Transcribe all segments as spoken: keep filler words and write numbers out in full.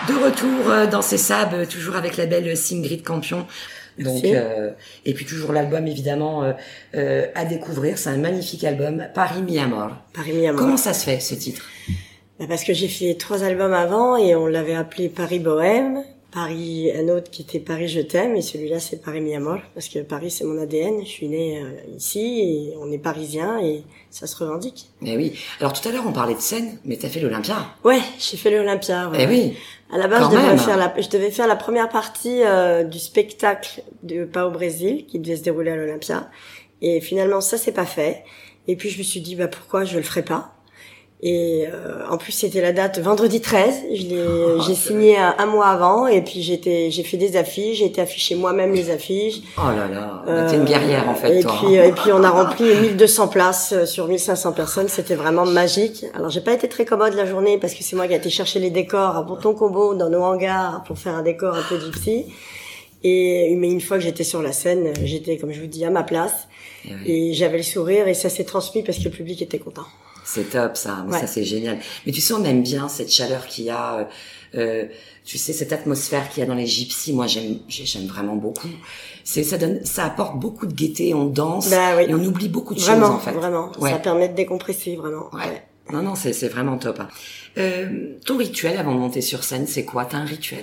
De retour euh, dans ces sables, toujours avec la belle Singrid Campion. Donc, euh, et puis toujours l'album évidemment euh, euh, à découvrir. C'est un magnifique album, Paris Mi Amor. Paris Mi Amor. Comment ça se fait ce titre? Bah parce que j'ai fait trois albums avant et on l'avait appelé Paris Bohème, Paris, un autre qui était Paris Je t'aime, et celui-là c'est Paris Mi Amor, parce que Paris c'est mon A D N, je suis née euh, ici et on est parisien et ça se revendique. Eh oui. Alors tout à l'heure on parlait de scène, mais t'as fait l'Olympia. Ouais, j'ai fait l'Olympia. Ouais. Eh oui. À la base, Quand je devais même. faire la, je devais faire la première partie euh, du spectacle de Pas au Brésil qui devait se dérouler à l'Olympia, et finalement ça s'est pas fait. Et puis je me suis dit bah pourquoi je le ferais pas. Et euh, en plus c'était la date vendredi treize, je l'ai Oh, j'ai signé un, un mois avant et puis j'étais j'ai fait des affiches, j'ai été afficher moi-même les affiches. Oh là là, euh, t'es une guerrière en fait et toi. puis et puis on a rempli mille deux cents places sur mille cinq cents personnes, c'était vraiment magique. Alors j'ai pas été très commode la journée parce que c'est moi qui ai été chercher les décors à Ponton-Combo dans nos hangars pour faire un décor un peu gypsy. Et mais une fois que j'étais sur la scène, j'étais comme je vous dis à ma place et, oui. et j'avais le sourire et ça s'est transmis parce que le public était content. C'est top ça, ouais. ça c'est génial. Mais tu sais, on aime bien cette chaleur qu'il y a, euh, euh, tu sais, cette atmosphère qu'il y a dans les gypsies. Moi, j'aime, j'aime vraiment beaucoup. C'est, ça donne, ça apporte beaucoup de gaieté. On danse bah, oui. et on oublie beaucoup de vraiment, choses en fait. Vraiment, ouais. Ça permet de décompresser vraiment. Ouais. ouais. Non, non, c'est, c'est vraiment top. Hein. Euh, ton rituel avant de monter sur scène, c'est quoi? T'as un rituel?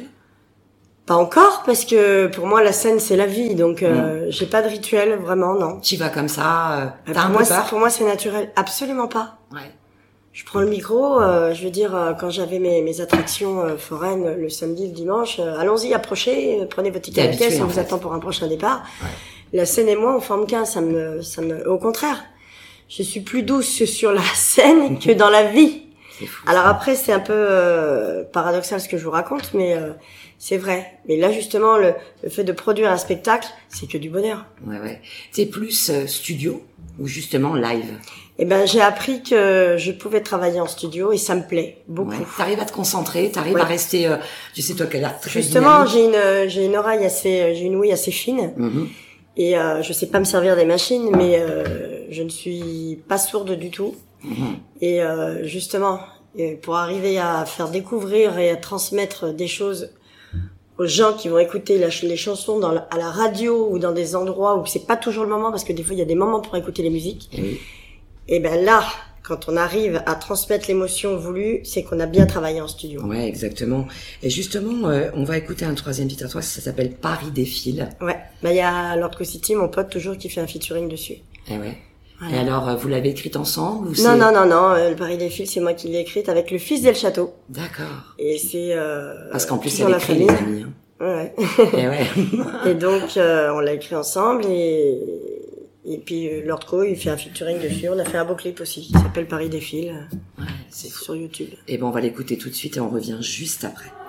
Pas encore, parce que pour moi la scène c'est la vie, donc euh, mmh. j'ai pas de rituel vraiment, non. Tu vas comme ça, euh, t'as pour un moi, peu peur? Pour moi c'est naturel, absolument pas. Ouais. Je prends le micro, euh, je veux dire euh, quand j'avais mes, mes attractions euh, foraines le samedi, le dimanche, euh, allons-y, approchez, euh, prenez votre ticket à la caisse, on vous attend pour un prochain départ. Ouais. La scène et moi on forme qu'un, ça me, ça me, au contraire, je suis plus douce sur la scène que dans la vie. C'est fou, alors ça. Après c'est un peu euh, paradoxal ce que je vous raconte, mais euh, c'est vrai. Mais là, justement, le, le fait de produire un spectacle, c'est que du bonheur. Ouais, ouais. T'es plus euh, studio ou justement live? Eh ben, j'ai appris que je pouvais travailler en studio et ça me plaît beaucoup. Ouais. T'arrives à te concentrer, t'arrives ouais. à rester, euh, tu sais, toi qui as l'air très Justement, dynamique. j'ai une, j'ai une oreille assez, j'ai une ouïe assez fine. Mm-hmm. Et euh, je sais pas me servir des machines, mais euh, je ne suis pas sourde du tout. Mm-hmm. Et euh, justement, et pour arriver à faire découvrir et à transmettre des choses aux gens qui vont écouter la, les chansons dans la, à la radio ou dans des endroits où c'est pas toujours le moment, parce que des fois il y a des moments pour écouter les musiques. Oui. Et ben là, quand on arrive à transmettre l'émotion voulue, c'est qu'on a bien travaillé en studio. Ouais, exactement. Et justement, euh, on va écouter un troisième titre à toi, ça s'appelle Paris défile. Ouais, bah il y a Lord City, mon pote toujours, qui fait un featuring dessus. Eh ouais. Voilà. Et alors, euh, vous l'avez écrite ensemble ou c'est... Non, non, non, non. Euh, le Paris défile, c'est moi qui l'ai écrite avec le fils d'El Château. D'accord. Et c'est euh, parce qu'en plus, elle écrit les amis. Hein. Ouais. Et ouais. Et donc, euh, on l'a écrit ensemble et et puis euh, Lord Co, il fait un featuring dessus. On a fait un beau clip aussi qui s'appelle Paris défile. Ouais, c'est fou. Sur YouTube. Et ben, on va l'écouter tout de suite et on revient juste après.